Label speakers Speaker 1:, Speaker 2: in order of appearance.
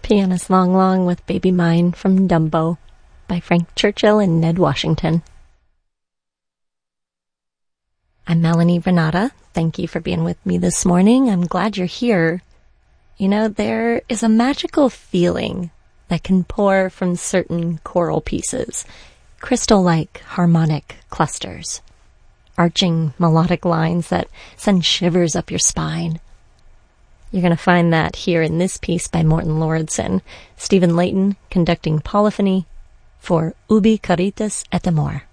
Speaker 1: Pianist Long Long with Baby Mine from Dumbo by Frank Churchill and Ned Washington. I'm Melanie Renata. Thank you for being with me this morning. I'm glad you're here. You know, there is a magical feeling that can pour from certain choral pieces, crystal-like harmonic clusters, arching melodic lines that send shivers up your spine. You're going to find that here in this piece by Morton Lauridsen, Stephen Layton conducting polyphony for Ubi Caritas et Amor.